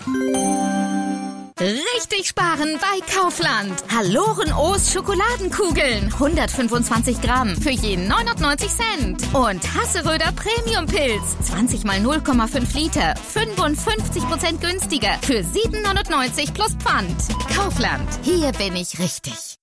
Richtig sparen bei Kaufland. Haloren-O's Schokoladenkugeln. 125 Gramm für jeden 99 Cent. Und Hasseröder Premium-Pilz. 20 mal 0,5 Liter. 55% günstiger. Für 7,99 plus Pfand. Kaufland. Hier bin ich richtig.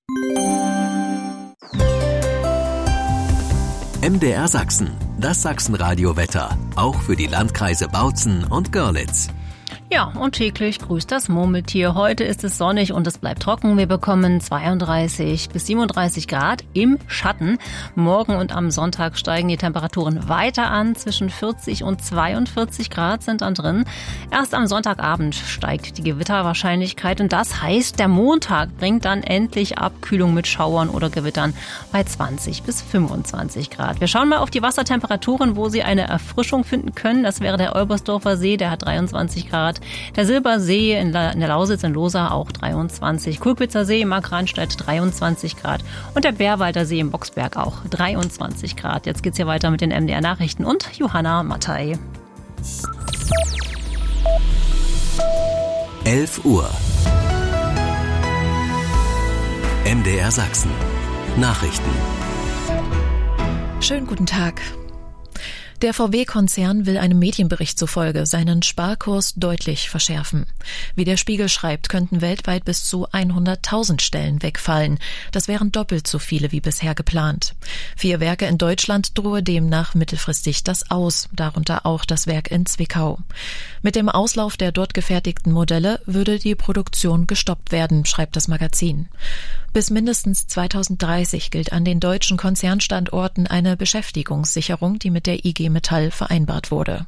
MDR Sachsen. Das Sachsenradio-Wetter. Auch für die Landkreise Bautzen und Görlitz. Ja, und täglich grüßt das Murmeltier. Heute ist es sonnig und es bleibt trocken. Wir bekommen 32 bis 37 Grad im Schatten. Morgen und am Sonntag steigen die Temperaturen weiter an. Zwischen 40 und 42 Grad sind dann drin. Erst am Sonntagabend steigt die Gewitterwahrscheinlichkeit. Und das heißt, der Montag bringt dann endlich Abkühlung mit Schauern oder Gewittern bei 20 bis 25 Grad. Wir schauen mal auf die Wassertemperaturen, wo Sie eine Erfrischung finden können. Das wäre der Olbersdorfer See, der hat 23 Grad. Der Silbersee in der Lausitz in Losar auch 23. Kulkwitzer See in Markranstädt 23 Grad. Und der Bärwalder See in Boxberg auch 23 Grad. Jetzt geht's hier weiter mit den MDR Nachrichten und Johanna Mattei. 11 Uhr. MDR Sachsen. Nachrichten. Schönen guten Tag. Der VW-Konzern will einem Medienbericht zufolge seinen Sparkurs deutlich verschärfen. Wie der Spiegel schreibt, könnten weltweit bis zu 100.000 Stellen wegfallen. Das wären doppelt so viele wie bisher geplant. 4 Werke in Deutschland drohe demnach mittelfristig das Aus, darunter auch das Werk in Zwickau. Mit dem Auslauf der dort gefertigten Modelle würde die Produktion gestoppt werden, schreibt das Magazin. Bis mindestens 2030 gilt an den deutschen Konzernstandorten eine Beschäftigungssicherung, die mit der IG Metall vereinbart wurde.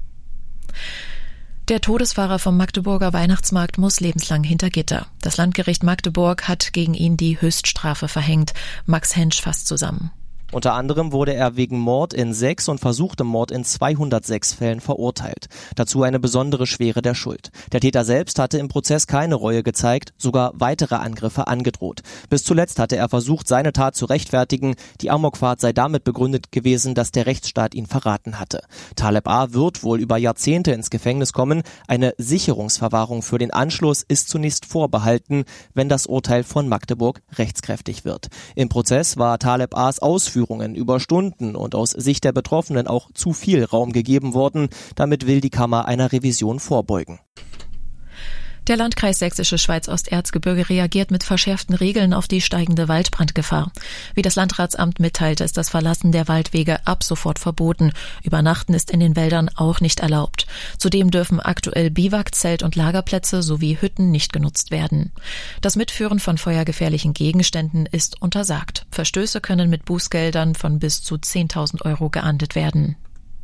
Der Todesfahrer vom Magdeburger Weihnachtsmarkt muss lebenslang hinter Gitter. Das Landgericht Magdeburg hat gegen ihn die Höchststrafe verhängt. Max Hensch fasst zusammen. Unter anderem wurde er wegen Mord in 6 und versuchtem Mord in 206 Fällen verurteilt. Dazu eine besondere Schwere der Schuld. Der Täter selbst hatte im Prozess keine Reue gezeigt, sogar weitere Angriffe angedroht. Bis zuletzt hatte er versucht, seine Tat zu rechtfertigen. Die Amokfahrt sei damit begründet gewesen, dass der Rechtsstaat ihn verraten hatte. Taleb A. wird wohl über Jahrzehnte ins Gefängnis kommen. Eine Sicherungsverwahrung für den Anschluss ist zunächst vorbehalten, wenn das Urteil von Magdeburg rechtskräftig wird. Im Prozess war Taleb A.'s Ausführungen über Stunden und aus Sicht der Betroffenen auch zu viel Raum gegeben worden. Damit will die Kammer einer Revision vorbeugen. Der Landkreis Sächsische Schweiz-Osterzgebirge reagiert mit verschärften Regeln auf die steigende Waldbrandgefahr. Wie das Landratsamt mitteilt, ist das Verlassen der Waldwege ab sofort verboten. Übernachten ist in den Wäldern auch nicht erlaubt. Zudem dürfen aktuell Biwak-, Zelt- und Lagerplätze sowie Hütten nicht genutzt werden. Das Mitführen von feuergefährlichen Gegenständen ist untersagt. Verstöße können mit Bußgeldern von bis zu 10.000 € geahndet werden.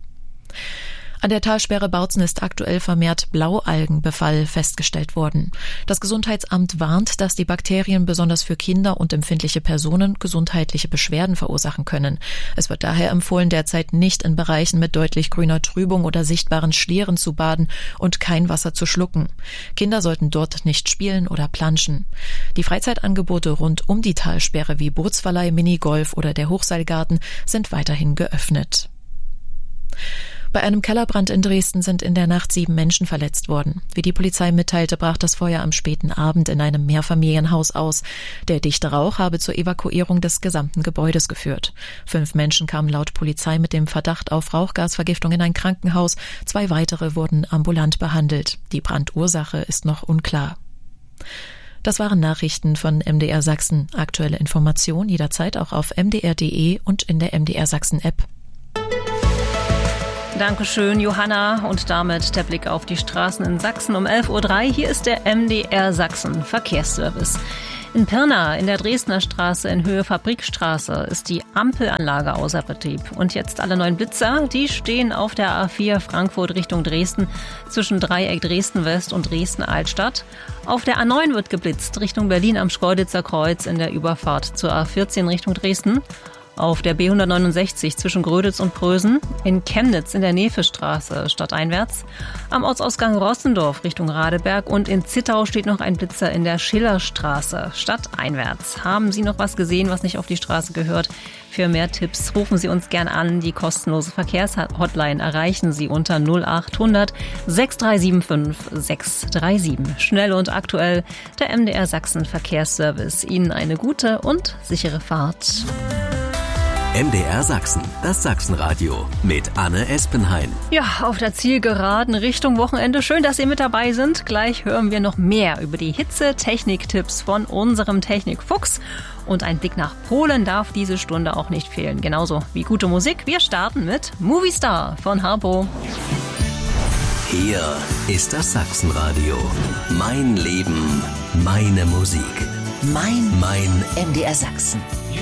An der Talsperre Bautzen ist aktuell vermehrt Blaualgenbefall festgestellt worden. Das Gesundheitsamt warnt, dass die Bakterien besonders für Kinder und empfindliche Personen gesundheitliche Beschwerden verursachen können. Es wird daher empfohlen, derzeit nicht in Bereichen mit deutlich grüner Trübung oder sichtbaren Schlieren zu baden und kein Wasser zu schlucken. Kinder sollten dort nicht spielen oder planschen. Die Freizeitangebote rund um die Talsperre wie Bootsverleih, Minigolf oder der Hochseilgarten sind weiterhin geöffnet. Bei einem Kellerbrand in Dresden sind in der Nacht 7 Menschen verletzt worden. Wie die Polizei mitteilte, brach das Feuer am späten Abend in einem Mehrfamilienhaus aus. Der dichte Rauch habe zur Evakuierung des gesamten Gebäudes geführt. 5 Menschen kamen laut Polizei mit dem Verdacht auf Rauchgasvergiftung in ein Krankenhaus. 2 weitere wurden ambulant behandelt. Die Brandursache ist noch unklar. Das waren Nachrichten von MDR Sachsen. Aktuelle Informationen jederzeit auch auf mdr.de und in der MDR Sachsen App. Dankeschön, Johanna. Und damit der Blick auf die Straßen in Sachsen um 11.03 Uhr. Hier ist der MDR Sachsen Verkehrsservice. In Pirna in der Dresdner Straße in Höhe Fabrikstraße ist die Ampelanlage außer Betrieb. Und jetzt alle 9 Blitzer, die stehen auf der A4 Frankfurt Richtung Dresden zwischen Dreieck Dresden-West und Dresden-Altstadt. Auf der A9 wird geblitzt Richtung Berlin am Schkeuditzer Kreuz in der Überfahrt zur A14 Richtung Dresden. Auf der B169 zwischen Gröditz und Prösen, in Chemnitz in der Nevestraße stadteinwärts, am Ortsausgang Rossendorf Richtung Radeberg und in Zittau steht noch ein Blitzer in der Schillerstraße stadteinwärts. Haben Sie noch was gesehen, was nicht auf die Straße gehört? Für mehr Tipps rufen Sie uns gern an. Die kostenlose Verkehrshotline erreichen Sie unter 0800 6375 637. Schnell und aktuell der MDR Sachsen Verkehrsservice. Ihnen eine gute und sichere Fahrt. MDR Sachsen, das Sachsenradio mit Anne Espenhain. Ja, auf der Zielgeraden Richtung Wochenende. Schön, dass Sie mit dabei sind. Gleich hören wir noch mehr über die Hitze-Technik-Tipps von unserem Technikfuchs. Und ein Blick nach Polen darf diese Stunde auch nicht fehlen. Genauso wie gute Musik. Wir starten mit Movie Star von Harpo. Hier ist das Sachsenradio. Mein Leben, meine Musik. Mein MDR Sachsen.